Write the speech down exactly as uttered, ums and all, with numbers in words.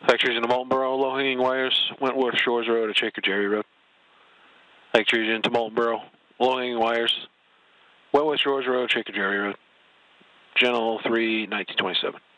Lake Trees into Moultonboro, Low Hanging Wires, Wentworth Shores Road, or Shaker Jerry Road. Lake Trees into Moultonboro, Low Hanging Wires, Wentworth Shores Road, Shaker Jerry Road. General three, nineteen twenty-seven.